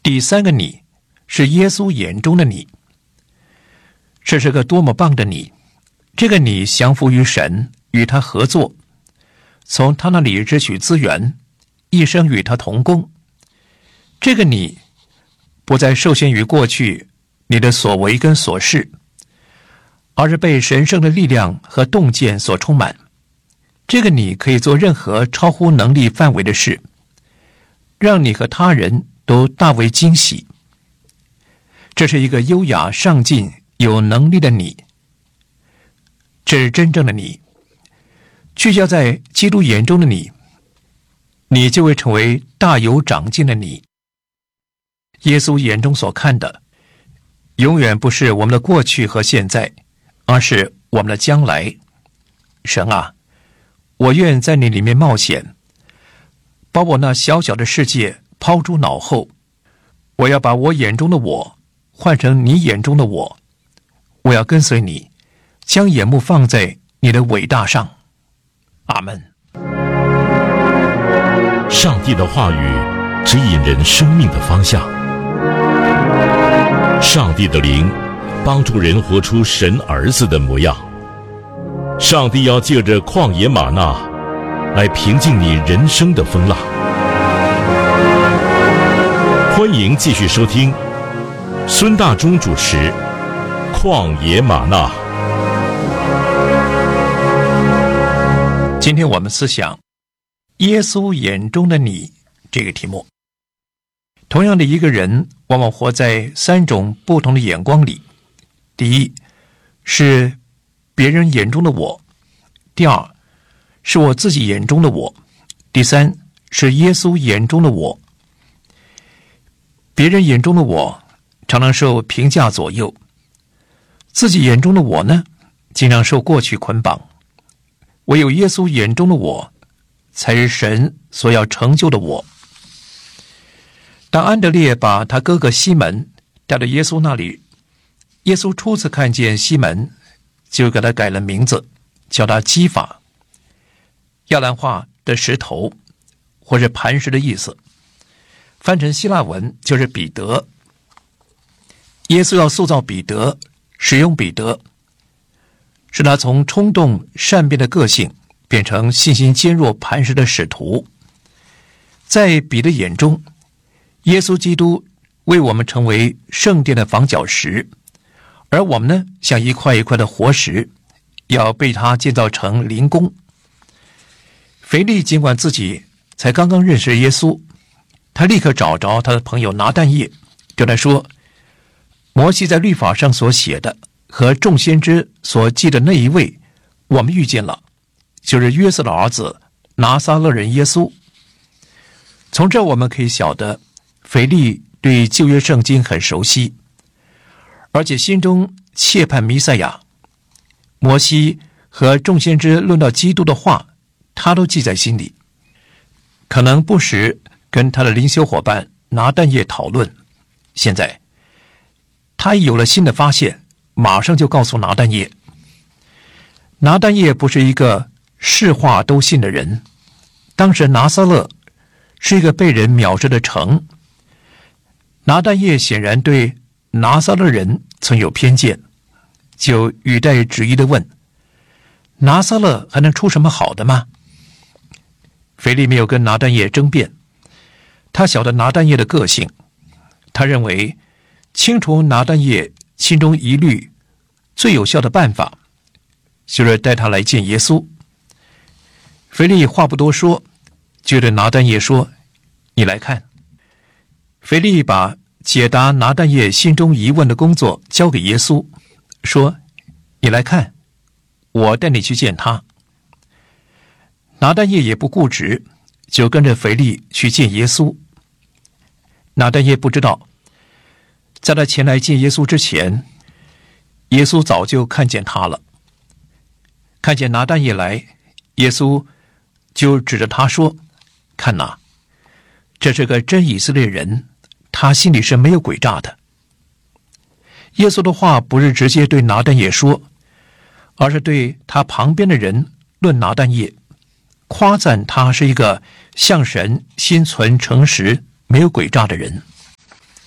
第三个你是耶稣眼中的你，这是个多么棒的你！这个你降服于神，与他合作，从他那里支取资源，一生与他同工。这个你不再受限于过去你的所为跟所事，而是被神圣的力量和洞见所充满。这个你可以做任何超乎能力范围的事，让你和他人都大为惊喜。这是一个优雅、上进、有能力的你，这是真正的你。聚焦在基督眼中的你，你就会成为大有长进的你。耶稣眼中所看的，永远不是我们的过去和现在，而是我们的将来。神啊，我愿在你里面冒险，把我那小小的世界抛诸脑后。我要把我眼中的我换成你眼中的我，我要跟随你，将眼目放在你的伟大上。阿们。 上帝的话语指引人生命的方向，上帝的灵帮助人活出神儿子的模样。上帝要借着旷野吗哪来平静你人生的风浪。欢迎继续收听孙大中主持《旷野吗哪》。 今天我们思想耶稣眼中的你这个题目。同样的一个人往往活在三种不同的眼光里。第一，是别人眼中的我；第二，是我自己眼中的我；第三，是耶稣眼中的我。别人眼中的我常常受评价左右，自己眼中的我呢，经常受过去捆绑。唯有耶稣眼中的我，才是神所要成就的我。当安德烈把他哥哥西门带到耶稣那里，耶稣初次看见西门，就给他改了名字，叫他基法，亚兰话的石头，或是磐石的意思，翻成希腊文就是彼得。耶稣要塑造彼得，使用彼得，使他从冲动善变的个性变成信心坚若磐石的使徒。在彼得眼中，耶稣基督为我们成为圣殿的房角石，而我们呢，像一块一块的活石，要被他建造成灵宫。腓利尽管自己才刚刚认识耶稣，他立刻找着他的朋友拿但业，对他说，摩西在律法上所写的和众先知所记的那一位，我们遇见了，就是约瑟的儿子拿撒勒人耶稣。从这我们可以晓得，腓利对旧约圣经很熟悉，而且心中切盼弥赛亚。摩西和众先知论到基督的话，他都记在心里，可能不时跟他的灵修伙伴拿但业讨论。现在他一有了新的发现，马上就告诉拿但业。拿但业不是一个是话都信的人，当时拿撒勒是一个被人藐视的城。拿但业显然对拿撒勒人曾有偏见，就语带质疑地问，拿撒勒还能出什么好的吗？腓利没有跟拿但业争辩，他晓得拿但业的个性，他认为清除拿但业心中疑虑最有效的办法，就是带他来见耶稣。腓利话不多说，就对拿但业说，你来看。腓利把解答拿但业心中疑问的工作交给耶稣，说，你来看，我带你去见他。拿但业也不固执，就跟着腓利去见耶稣。拿但业不知道，在他前来见耶稣之前，耶稣早就看见他了。看见拿但业来，耶稣就指着他说，看哪，这是个真以色列人，他心里是没有诡诈的。耶稣的话不是直接对拿但业说，而是对他旁边的人论拿但业，夸赞他是一个向神心存诚实、没有诡诈的人。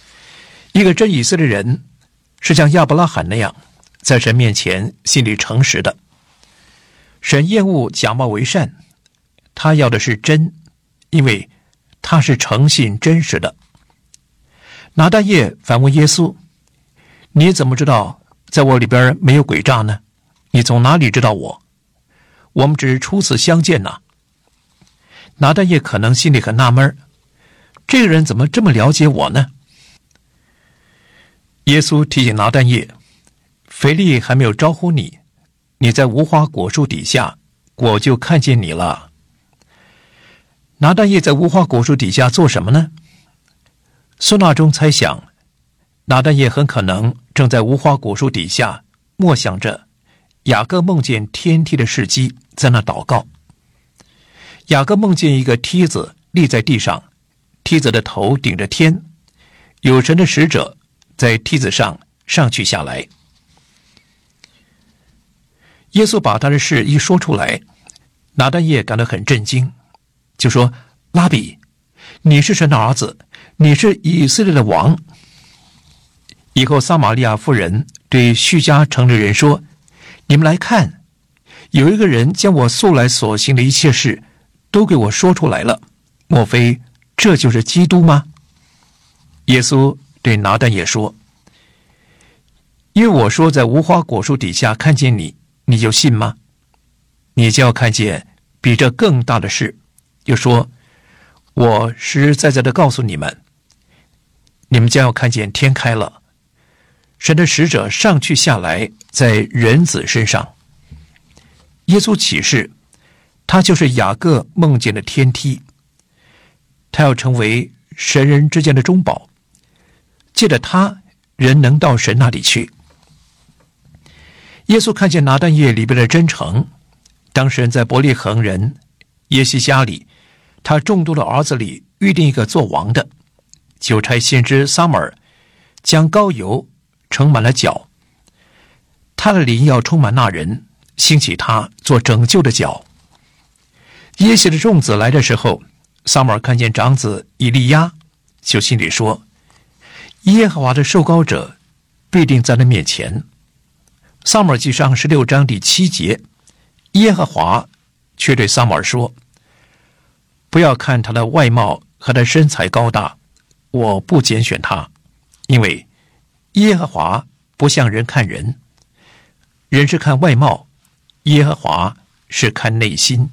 一个真以色列人是像亚伯拉罕那样，在神面前心里诚实的。神厌恶假冒为善，他要的是真，因为他是诚信真实的。拿但业反问耶稣：你怎么知道在我里边没有诡诈呢？你从哪里知道我？我们只是初次相见呐。拿但业可能心里很纳闷，这个人怎么这么了解我呢？耶稣提醒拿但业，腓力还没有招呼你，你在无花果树底下，我就看见你了。拿但业在无花果树底下做什么呢？孙纳中猜想，拿但业很可能正在无花果树底下默想着雅各梦见天梯的事迹，在那祷告。雅各梦见一个梯子立在地上，梯子的头顶着天，有神的使者在梯子上上去下来。耶稣把他的事一说出来，拿但业感到很震惊，就说：拉比，你是神的儿子，你是以色列的王。以后撒玛利亚妇人对叙加城的人说：你们来看，有一个人将我素来所行的一切事都给我说出来了，莫非这就是基督吗？耶稣对拿但业说：因为我说在无花果树底下看见你，你就信吗？你就要看见比这更大的事。又说：我实实在在的告诉你们，你们将要看见天开了，神的使者上去下来，在人子身上。耶稣启示，他就是雅各梦见的天梯，他要成为神人之间的中保，借着他，人能到神那里去。耶稣看见拿但业里边的真诚，当时在伯利恒人耶西家里，他众多的儿子里预定一个做王的，就差先知撒母耳将膏油盛满了脚，他的灵要充满那人，兴起他做拯救的脚。耶西的众子来的时候，撒母耳看见长子以利亚，就心里说：耶和华的受膏者必定在他面前。撒母耳记上16章第7节，耶和华却对撒母耳说：不要看他的外貌和他身材高大，我不拣选他，因为耶和华不像人看人，人是看外貌，耶和华是看内心。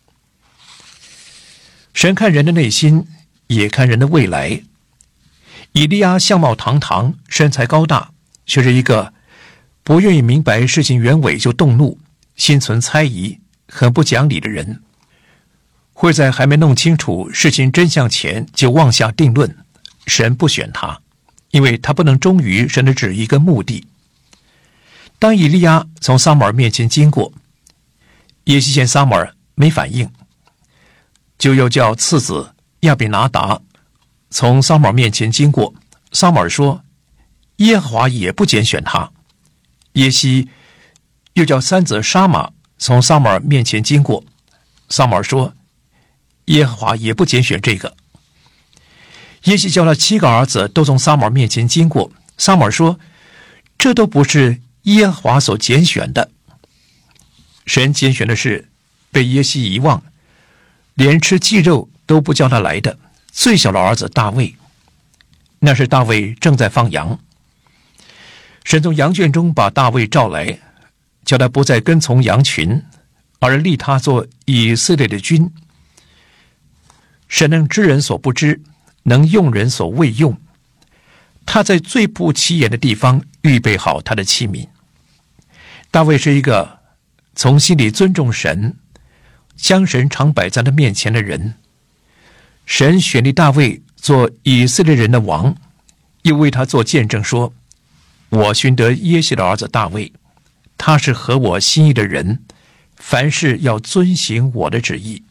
神看人的内心，也看人的未来。以利亚相貌堂堂，身材高大，却是一个不愿意明白事情原委就动怒，心存猜疑，很不讲理的人，会在还没弄清楚事情真相前就妄下定论。神不选他，因为他不能忠于神的旨意跟目的。当以利亚从撒母耳面前经过，耶西见撒母耳没反应，就又叫次子亚比拿达从撒母耳面前经过。撒母耳说：耶和华也不拣选他。耶西又叫三子沙马从撒母耳面前经过。撒母耳说：耶和华也不拣选这个。耶西叫他7个儿子都从撒母耳面前经过。撒母耳说：这都不是耶和华所拣选的。神拣选的是被耶西遗忘，连吃祭肉都不叫他来的最小的儿子大卫。那是大卫正在放羊，神从羊圈中把大卫召来，叫他不再跟从羊群，而立他做以色列的君。神能知人所不知，能用人所未用，他在最不起眼的地方预备好他的器皿。大卫是一个从心里尊重神，将神常摆在他面前的人。神选立大卫做以色列人的王，又为他做见证说：我寻得耶西的儿子大卫，他是合我心意的人，凡事要遵行我的旨意。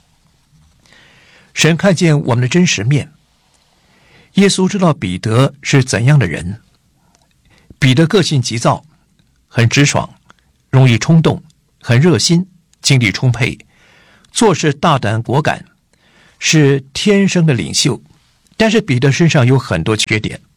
神看见我们的真实面。耶稣知道彼得是怎样的人。彼得个性急躁，很直爽，容易冲动，很热心，精力充沛，做事大胆果敢，是天生的领袖。但是彼得身上有很多缺点，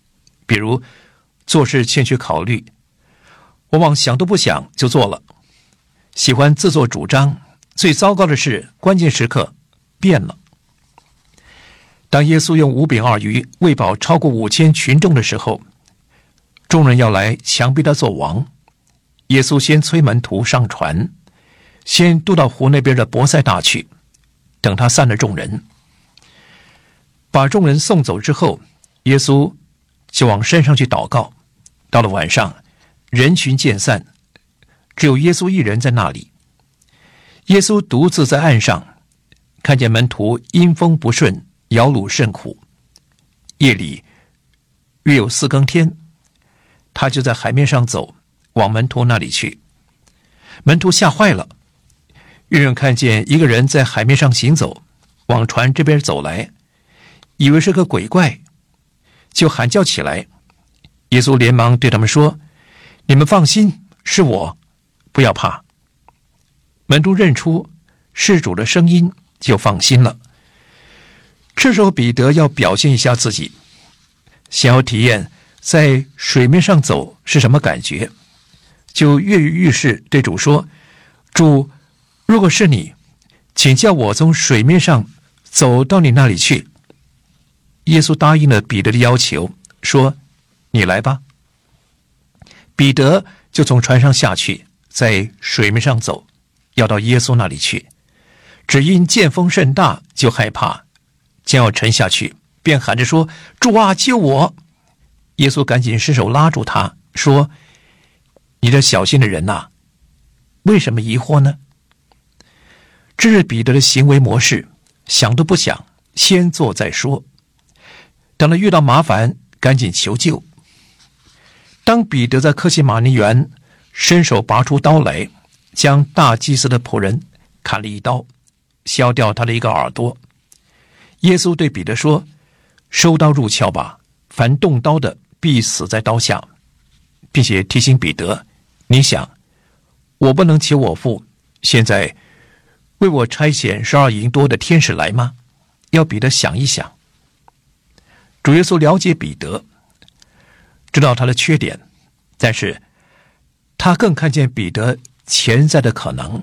比如做事欠缺考虑，往往想都不想就做了，喜欢自作主张，最糟糕的是关键时刻变了。当耶稣用5饼2鱼喂饱超过5000群众的时候，众人要来强逼他做王。耶稣先催门徒上船，先渡到湖那边的伯赛大去，等他散了众人。把众人送走之后，耶稣就往山上去祷告。到了晚上，人群渐散，只有耶稣一人在那里。耶稣独自在岸上，看见门徒因风不顺，摇橹甚苦。夜里约有4更天，他就在海面上走，往门徒那里去。门徒吓坏了，远远看见一个人在海面上行走，往船这边走来，以为是个鬼怪，就喊叫起来。耶稣连忙对他们说：“你们放心，是我，不要怕。”门徒认出是主的声音，就放心了。这时候彼得要表现一下自己，想要体验在水面上走是什么感觉，就跃跃欲试对主说：“主，如果是你，请叫我从水面上走到你那里去。”耶稣答应了彼得的要求，说：“你来吧。”彼得就从船上下去，在水面上走，要到耶稣那里去。只因见风甚大，就害怕，将要沉下去，便喊着说：“主啊，救我！”耶稣赶紧伸手拉住他，说：“你这小心的人呐，为什么疑惑呢？”这是彼得的行为模式，想都不想，先做再说。等他遇到麻烦，赶紧求救。当彼得在客西马尼园伸手拔出刀来，将大祭司的仆人砍了一刀，削掉他的一个耳朵。耶稣对彼得说：“收刀入鞘吧，凡动刀的必死在刀下。”并且提醒彼得：“你想，我不能求我父现在为我差遣12营多的天使来吗？”要彼得想一想。主耶稣了解彼得，知道他的缺点，但是他更看见彼得潜在的可能。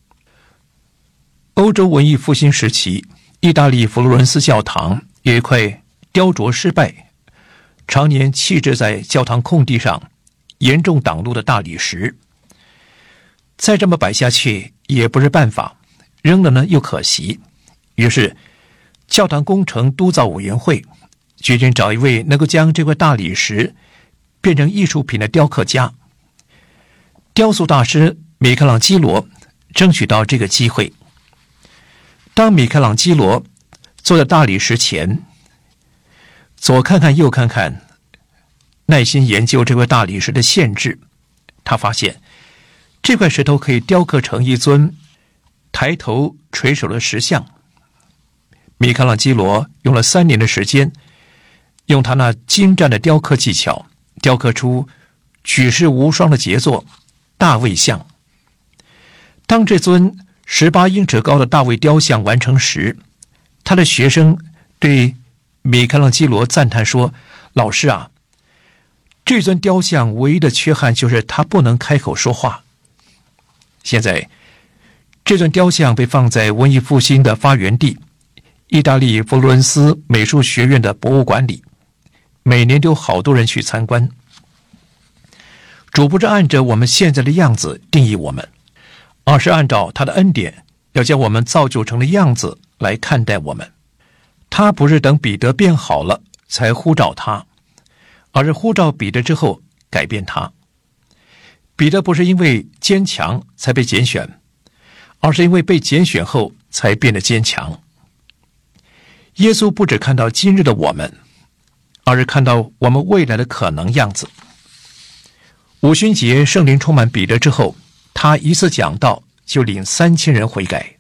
欧洲文艺复兴时期，意大利佛罗伦斯教堂有一块雕琢失败、常年弃置在教堂空地上、严重挡路的大理石。再这么摆下去也不是办法，扔了呢又可惜。于是教堂工程督造委员会决定找一位能够将这块大理石变成艺术品的雕刻家。雕塑大师米开朗基罗争取到这个机会。当米开朗基罗坐在大理石前，左看看右看看，耐心研究这块大理石的限制，他发现这块石头可以雕刻成一尊抬头垂首的石像。米开朗基罗用了3年的时间，用他那精湛的雕刻技巧，雕刻出举世无双的杰作大卫像。当这尊18英尺高的大卫雕像完成时，他的学生对米开朗基罗赞叹说：“老师啊，这尊雕像唯一的缺憾就是他不能开口说话。”现在这尊雕像被放在文艺复兴的发源地意大利佛罗伦斯美术学院的博物馆里，每年都有好多人去参观。主不是按着我们现在的样子定义我们，而是按照他的恩典，要将我们造就成的样子来看待我们。他不是等彼得变好了才呼召他，而是呼召彼得之后改变他。彼得不是因为坚强才被拣选，而是因为被拣选后才变得坚强。耶稣不只看到今日的我们，而是看到我们未来的可能样子。五旬节圣灵充满彼得之后，他一次讲道就领3000人悔改。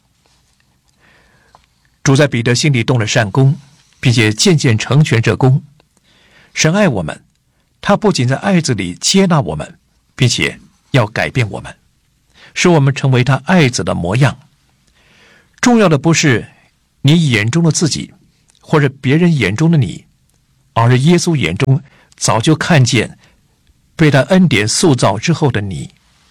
主在彼得心里动了善功，并且渐渐成全这功。神爱我们，他不仅在爱子里接纳我们，并且要改变我们，使我们成为他爱子的模样。重要的不是你眼中的自己，或者别人眼中的你，而是耶稣眼中早就看见被他恩典塑造之后的你。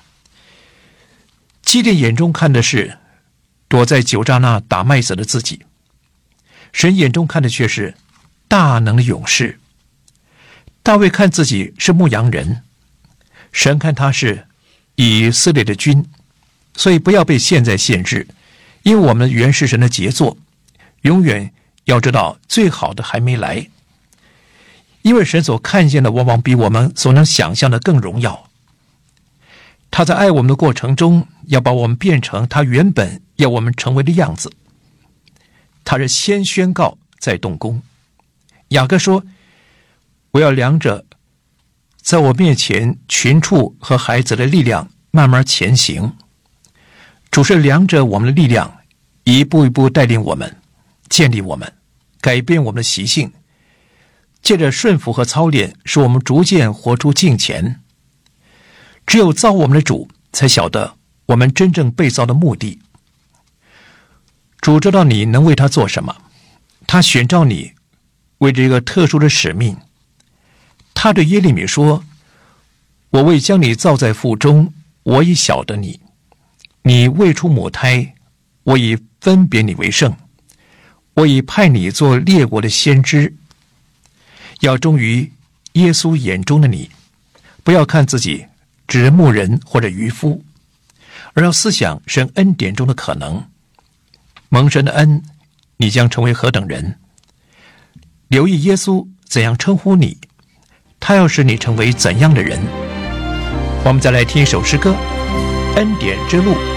基甸眼中看的是躲在酒榨那打麦子的自己，神眼中看的却是大能的勇士。大卫看自己是牧羊人，神看他是以色列的君。所以不要被现在限制，因为我们原是神的杰作，永远要知道最好的还没来。因为神所看见的往往比我们所能想象的更荣耀。他在爱我们的过程中，要把我们变成他原本要我们成为的样子。他是先宣告再动工。雅各说，我要量着在我面前群畜和孩子的力量慢慢前行。主是量着我们的力量，一步一步带领我们，建立我们，改变我们的习性，借着顺服和操练，使我们逐渐活出敬虔。只有造我们的主才晓得我们真正被造的目的。主知道你能为他做什么，他选召你为这个特殊的使命。他对耶利米说，我未将你造在腹中，我已晓得你。你未出母胎，我已分别你为圣，我已派你做列国的先知。要忠于耶稣眼中的你，不要看自己只是牧人或者渔夫，而要思想神恩典中的可能。蒙神的恩，你将成为何等人？留意耶稣怎样称呼你，他要使你成为怎样的人。我们再来听一首诗歌，恩典之路。